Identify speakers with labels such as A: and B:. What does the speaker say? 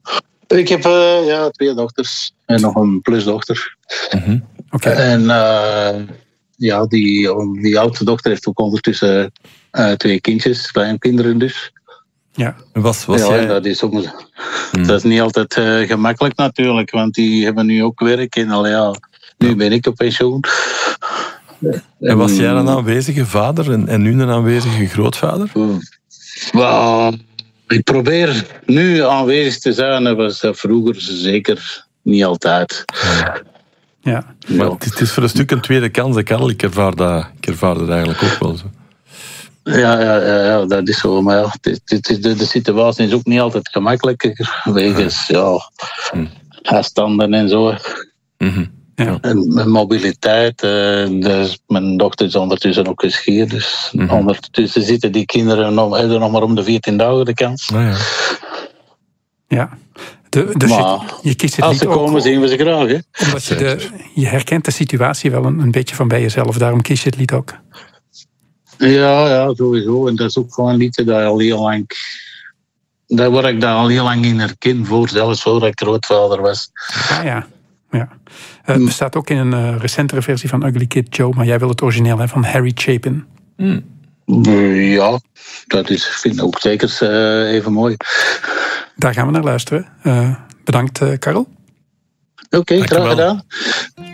A: Ik heb 2 dochters en nog een plusdochter.
B: Mm-hmm.
C: Okay.
A: En die oudste dochter heeft ook ondertussen 2 kindjes, kleinkinderen dus.
C: Ja.
B: Was jij...
A: dat is niet altijd gemakkelijk natuurlijk, want die hebben nu ook werk en nu ben ik op pensioen.
B: En was jij een aanwezige vader en nu een aanwezige grootvader?
A: Ik probeer nu aanwezig te zijn, dat was vroeger zeker niet altijd.
C: Ja.
B: Maar het is voor een stuk een tweede kans, Karel. Ik ervaar dat eigenlijk ook wel zo.
A: Ja, dat is zo. Maar de situatie is ook niet altijd gemakkelijker. Wegens afstanden en zo.
B: Mm-hmm.
C: Ja.
A: En mobiliteit. Dus mijn dochter is ondertussen ook geschierd. Dus ondertussen zitten die kinderen nog maar om de 14 dagen de kans.
C: Ja. Dus je kiest het
A: als
C: lied
A: ze komen,
C: ook,
A: zien we ze graag. Hè?
C: Omdat je herkent de situatie wel een beetje van bij jezelf. Daarom kies je het lied ook.
A: Ja, sowieso. En dat is ook gewoon een liedje dat al heel lang... Daar word ik al heel lang in herkend voor, zelfs voordat ik grootvader was.
C: Ja. Het bestaat ook in een recentere versie van Ugly Kid Joe, maar jij wil het origineel hè, van Harry Chapin.
A: Ja, dat vind ik ook zeker even mooi.
C: Daar gaan we naar luisteren. Bedankt, Karel.
A: Oké, graag gedaan.